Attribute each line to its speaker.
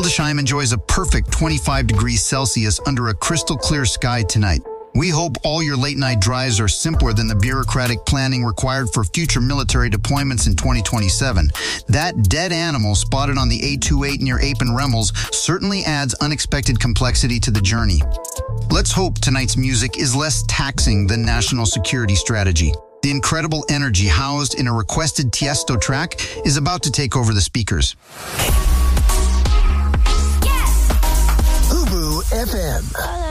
Speaker 1: Hildesheim enjoys a perfect 25 degrees Celsius under a crystal clear sky tonight. We hope all your late-night drives are simpler than the bureaucratic planning required for future military deployments in 2027. That dead animal spotted on the A28 near Apen-Remmels certainly adds unexpected complexity to the journey. Let's hope tonight's music is less taxing than national security strategy. The incredible energy housed in a requested Tiesto track is about to take over the speakers.
Speaker 2: Ubu FM.